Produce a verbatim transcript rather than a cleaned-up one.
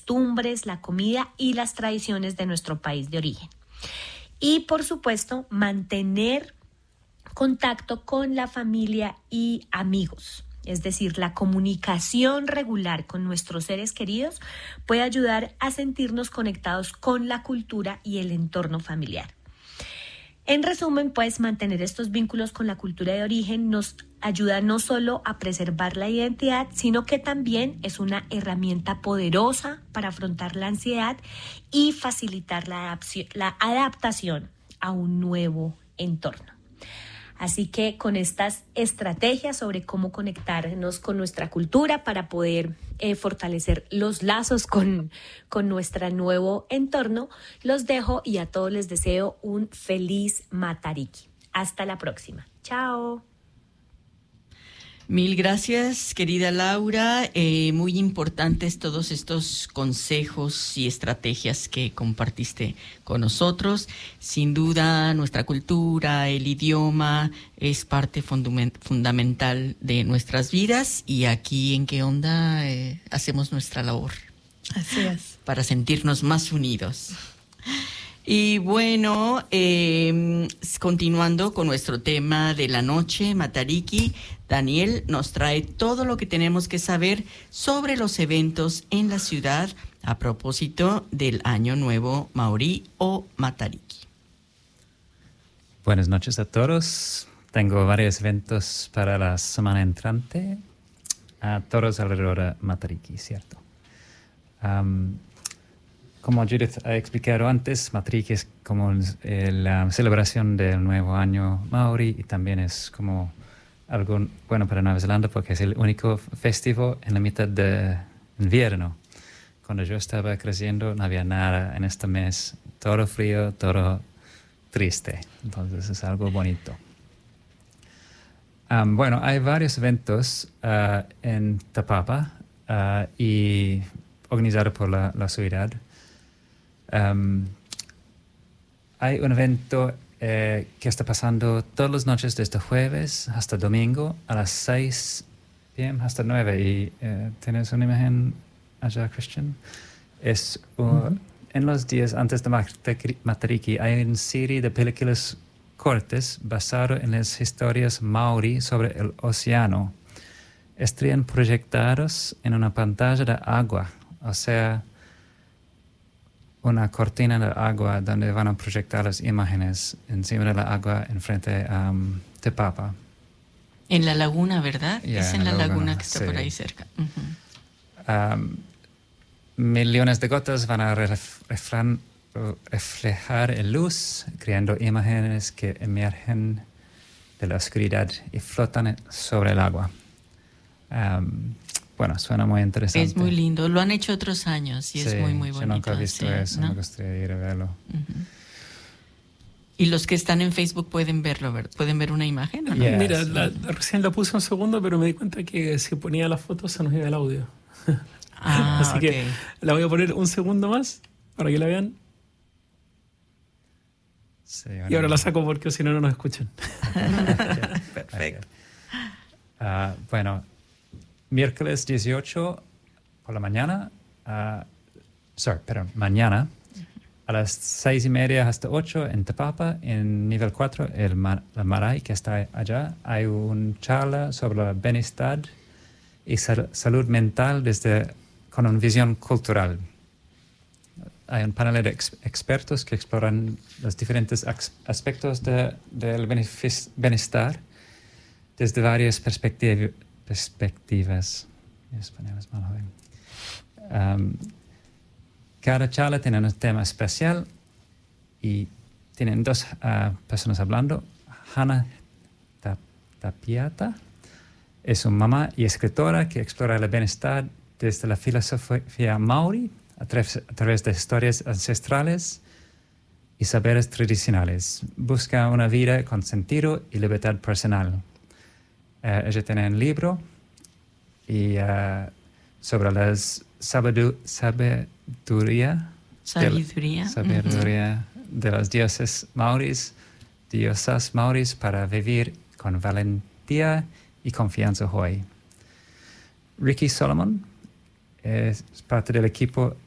costumbres, la comida y las tradiciones de nuestro país de origen. Y por supuesto, mantener contacto con la familia y amigos. Es decir, la comunicación regular con nuestros seres queridos puede ayudar a sentirnos conectados con la cultura y el entorno familiar. En resumen, pues mantener estos vínculos con la cultura de origen nos ayuda no solo a preservar la identidad, sino que también es una herramienta poderosa para afrontar la ansiedad y facilitar la adaptación, la adaptación a un nuevo entorno. Así que con estas estrategias sobre cómo conectarnos con nuestra cultura para poder eh, fortalecer los lazos con, con nuestro nuevo entorno, los dejo y a todos les deseo un feliz Matariki. Hasta la próxima. Chao. Mil gracias, querida Laura. Eh, muy importantes todos estos consejos y estrategias que compartiste con nosotros. Sin duda, nuestra cultura, el idioma es parte fundament- fundamental de nuestras vidas y aquí en ¿Qué onda? Eh, hacemos nuestra labor. Así es. Para sentirnos más unidos. Y bueno, eh, continuando con nuestro tema de la noche, Matariki, Daniel nos trae todo lo que tenemos que saber sobre los eventos en la ciudad a propósito del Año Nuevo Maorí o Matariki. Buenas noches a todos. Tengo varios eventos para la semana entrante, a todos alrededor de Matariki, ¿cierto? Um, Como Judith ha explicado antes, Matariki es como la celebración del nuevo año Maori y también es como algo bueno para Nueva Zelanda porque es el único festivo en la mitad de invierno. Cuando yo estaba creciendo no había nada en este mes, todo frío, todo triste, entonces es algo bonito. Um, bueno, hay varios eventos uh, en Tapapa uh, y organizados por la, la ciudad. Um, hay un evento eh, que está pasando todas las noches desde jueves hasta domingo a las seis p m hasta nueve. Y eh, ¿tienes una imagen allá, Christian? Es uh, uh-huh. En los días antes de Matariki hay una serie de películas cortas basadas en las historias maorí sobre el océano. Estarían proyectados en una pantalla de agua, o sea, una cortina de agua donde van a proyectar las imágenes encima de la agua enfrente a um, Tapapa. En la laguna, ¿verdad? Yeah, es en la, la laguna, laguna que está sí. por ahí cerca. Uh-huh. Um, millones de gotas van a ref- refran- reflejar en luz, creando imágenes que emergen de la oscuridad y flotan sobre el agua. Um, Bueno, suena muy interesante. Es muy lindo. Lo han hecho otros años y sí, es muy, muy bonito. Yo nunca he visto sí, eso, ¿no? Me gustaría ir a verlo. Uh-huh. Y los que están en Facebook pueden verlo, ¿verdad? ¿Pueden ver una imagen o no? Yes. Mira, la, la, recién la puse un segundo, pero me di cuenta que si ponía la foto se nos iba el audio. Ah, Así okay. que la voy a poner un segundo más para que la vean. Sí, y ahora la saco porque si no, no nos escuchan. Perfecto. Uh, bueno, miércoles dieciocho por la mañana, uh, sorry, perdón, mañana, a las seis y media hasta ocho en Tapapa, en nivel cuatro, el, Mar, el Marai que está allá, hay una charla sobre la bienestar y sal, salud mental desde, con una visión cultural. Hay un panel de ex, expertos que exploran los diferentes ex, aspectos de, del bienestar desde varias perspectiv, perspectivas. En español es malo, ¿eh? Um, cada charla tiene un tema especial y tienen dos uh, personas hablando. Hannah Tapiata es una mamá y escritora que explora el bienestar desde la filosofía maori a través, a través de historias ancestrales y saberes tradicionales. Busca una vida con sentido y libertad personal. Uh, ella tiene un libro y, uh, sobre la sabiduría, sabiduría, sabiduría. De, sabiduría uh-huh. de los dioses maoris, diosas maoris para vivir con valentía y confianza hoy. Ricky Solomon es parte del equipo